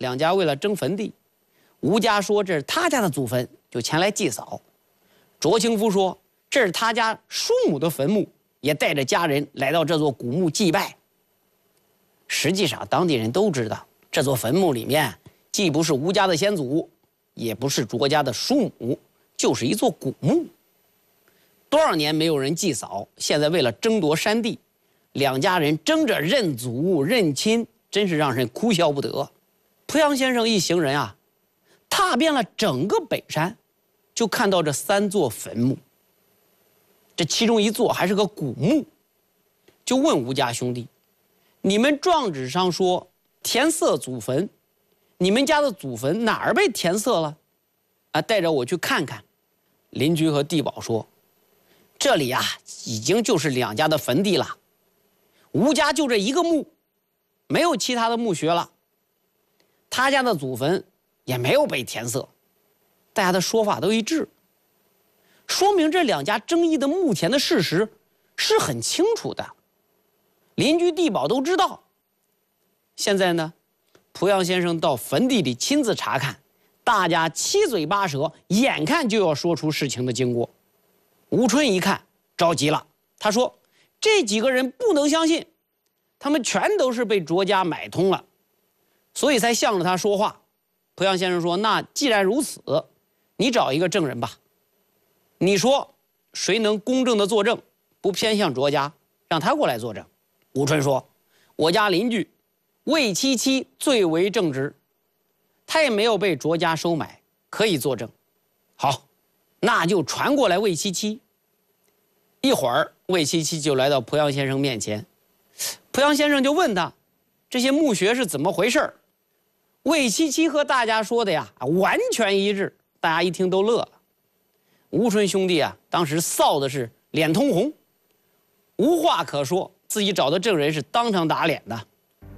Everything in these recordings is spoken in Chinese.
两家为了争坟地，吴家说这是他家的祖坟，就前来祭扫；卓清夫说这是他家叔母的坟墓，也带着家人来到这座古墓祭拜。实际上，当地人都知道，这座坟墓里面既不是吴家的先祖，也不是卓家的叔母，就是一座古墓。多少年没有人祭扫，现在为了争夺山地，两家人争着认祖认亲，真是让人哭笑不得。濮阳先生一行人啊，踏遍了整个北山，就看到这3座坟墓，这其中一座还是个古墓，就问吴家兄弟：你们状纸上说填色祖坟，你们家的祖坟哪儿被填色了？带着我去看看。邻居和地保说：这里啊，已经就是两家的坟地了，吴家就这一个墓，没有其他的墓穴了，他家的祖坟也没有被填色，大家的说法都一致，说明这两家争议的墓田的事实是很清楚的，邻居地保都知道。现在呢，濮阳先生到坟地里亲自查看，大家七嘴八舌，眼看就要说出事情的经过。吴春一看着急了，他说这几个人不能相信，他们全都是被卓家买通了，所以才向着他说话。濮阳先生说，那既然如此，你找一个证人吧，你说谁能公正的作证，不偏向卓家，让他过来作证。吴春说，我家邻居魏七七最为正直，他也没有被卓家收买，可以作证。好，那就传过来魏七七。一会儿魏七七就来到濮阳先生面前，濮阳先生就问他这些墓穴是怎么回事。魏七七和大家说的呀完全一致，大家一听都乐了。吴春兄弟啊，当时臊的是脸通红，无话可说，自己找的证人是当场打脸的。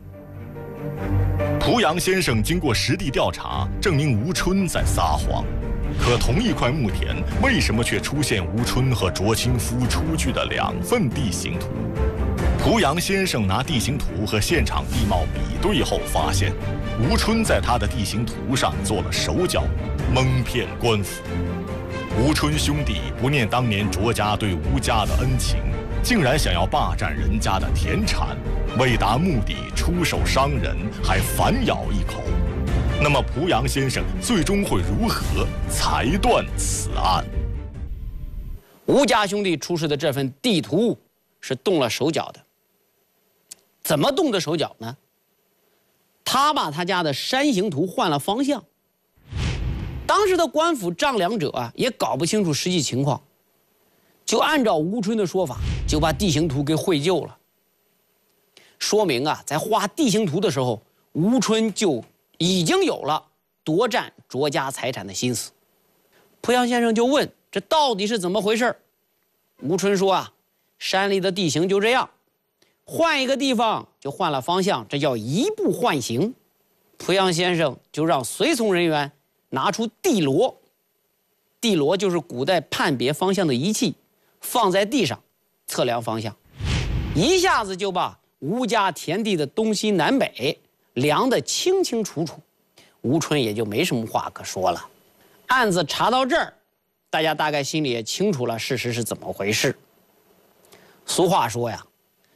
濮阳先生经过实地调查，证明吴春在撒谎。可同一块墓田，为什么却出现吴春和卓清夫出具的2份地形图？濮阳先生拿地形图和现场地貌比对后，发现吴春在他的地形图上做了手脚，蒙骗官府。吴春兄弟不念当年卓家对吴家的恩情，竟然想要霸占人家的田产，为达目的出手伤人，还反咬一口。那么濮阳先生最终会如何裁断此案？ 吴家兄弟出示的这份地图是动了手脚的。怎么动的手脚呢？他把他家的山形图换了方向。当时的官府丈量者啊，也搞不清楚实际情况，就按照吴春的说法，就把地形图给绘就了。说明啊，在画地形图的时候，吴春就已经有了夺占卓家财产的心思。濮阳先生就问，这到底是怎么回事？吴春说啊，山里的地形就这样，换一个地方就换了方向，这叫移步换形。濮阳先生就让随从人员拿出地罗，地罗就是古代判别方向的仪器，放在地上测量方向，一下子就把吴家田地的东西南北量得清清楚楚。吴春也就没什么话可说了。案子查到这儿，大家大概心里也清楚了事实是怎么回事。俗话说呀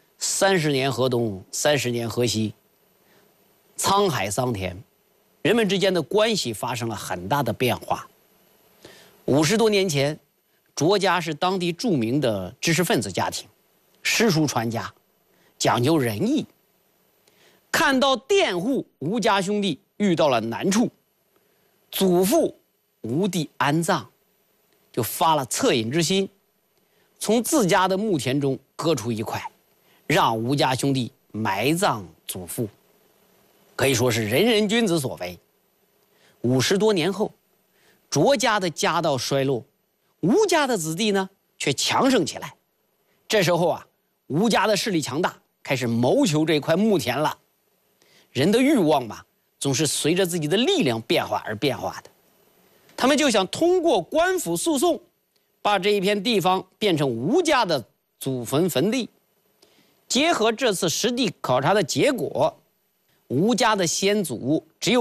，30年河东，30年河西，沧海桑田，人们之间的关系发生了很大的变化。50多年前，卓家是当地著名的知识分子家庭，诗书传家，讲究仁义。看到佃户吴家兄弟遇到了难处，祖父无地安葬，就发了恻隐之心，从自家的墓田中割出一块，让吴家兄弟埋葬祖父，可以说是仁人君子所为。50多年后，卓家的家道衰落，吴家的子弟呢却强盛起来。这时候啊，吴家的势力强大，开始谋求这块墓田了。人的欲望嘛，总是随着自己的力量变化而变化的。他们就想通过官府诉讼，把这一片地方变成吴家的祖坟坟地。结合这次实地考察的结果，吴家的先祖只有